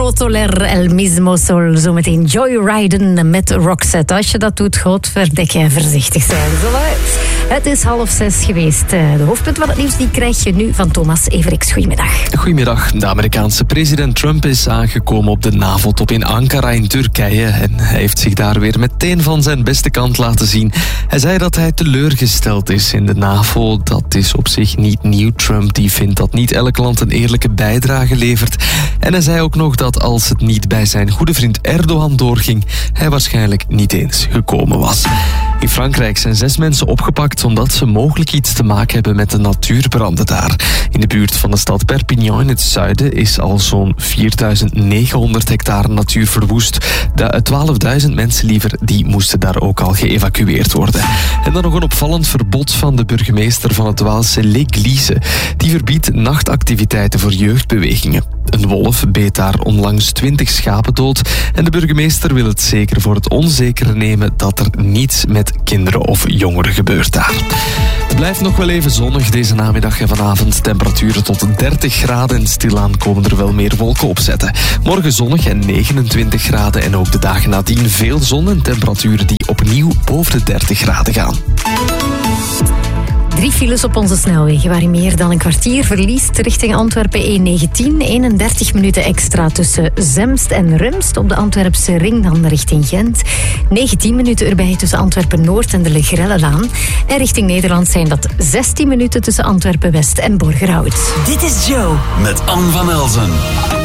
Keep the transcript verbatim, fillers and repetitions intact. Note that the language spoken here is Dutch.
Toler, El Mismo Sol. Zometeen Joyriden met Roxette. Als je dat doet, godverdek jij voorzichtig zijn. Zullen? Het is half zes geweest. De hoofdpunt van het nieuws die krijg je nu van Thomas Everix. Goedemiddag. Goedemiddag. De Amerikaanse president Trump is aangekomen op de NAVO-top in Ankara in Turkije. En hij heeft zich daar weer meteen van zijn beste kant laten zien. Hij zei dat hij teleurgesteld is in de NAVO. Dat is op zich niet nieuw. Trump die vindt dat niet elk land een eerlijke bijdrage levert. En hij zei ook nog dat als het niet bij zijn goede vriend Erdogan doorging, hij waarschijnlijk niet eens gekomen was. In Frankrijk zijn zes mensen opgepakt omdat ze mogelijk iets te maken hebben met de natuurbranden daar. In de buurt van de stad Perpignan in het zuiden is al zo'n vierduizend negenhonderd hectare natuur verwoest. De twaalfduizend mensen liever, die moesten daar ook al geëvacueerd worden. En dan nog een opvallend verbod van de burgemeester van het Waalse L'Église. Die verbiedt nachtactiviteiten voor jeugdbewegingen. Een wolf beet daar onlangs twintig schapen dood en de burgemeester wil het zeker voor het onzekere nemen dat er niets met kinderen of jongeren gebeurt daar. Het blijft nog wel even zonnig deze namiddag en vanavond. Temperaturen tot dertig graden en stilaan komen er wel meer wolken opzetten. Morgen zonnig en negenentwintig graden en ook de dagen nadien veel zon en temperaturen die opnieuw boven de dertig graden gaan. Drie files op onze snelwegen waar je meer dan een kwartier verliest richting Antwerpen E negentien. eenendertig minuten extra tussen Zemst en Rumst op de Antwerpse ring dan richting Gent. negentien minuten erbij tussen Antwerpen-Noord en de Legrellelaan. En richting Nederland zijn dat zestien minuten tussen Antwerpen-West en Borgerhout. Dit is Joe met Anne van Elzen.